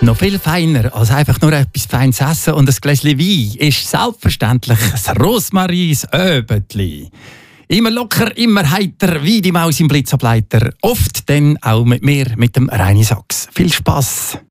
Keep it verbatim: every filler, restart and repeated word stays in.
Noch viel feiner als einfach nur etwas Feines essen und ein Gläschen Wein ist selbstverständlich das Rosmarins Öbetli. Immer locker, immer heiter, wie die Maus im Blitzableiter. Oft dann auch mit mir, mit dem Reini Sachs. Viel Spass!